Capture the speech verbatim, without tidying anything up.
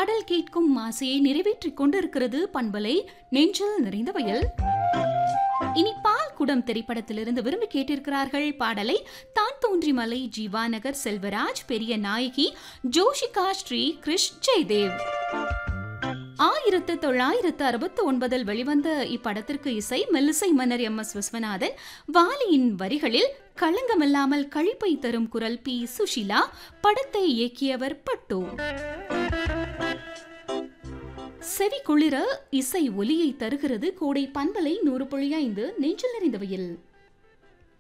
பாடல் கேட்கும் ஆசையை நிறைவேற்றிக் கொண்டிருக்கிறது பண்பலை நெஞ்சில் நிறைந்த வயல். இனி பால் குடம் திரைப்படத்திலிருந்து விரும்பி கேட்டிருக்கிறார்கள் பாடலை தான் தோன்றி மலை, ஜீவாநகர், செல்வராஜ், பெரிய நாயகி, ஜோஷிகா, ஸ்ரீ கிருஷ், ஜெயதேவ். ஆயிரத்து தொள்ளாயிரத்து அறுபத்தி ஒன்பதில் வெளிவந்த இப்படத்திற்கு இசை மெல்லிசை மன்னர் எம் எஸ் விஸ்வநாதன். வாலியின் வரிகளில் களங்கமில்லாமல் களிப்பை தரும் குரல் பி சுஷீலா. படத்தை இயக்கியவர் பட்டு. செவி குளிர இசை ஒலியை தருகிறது கோடை பண்பலை நூறு புள்ளி ஐந்து நெஞ்சில் நிறைந்தவையில்.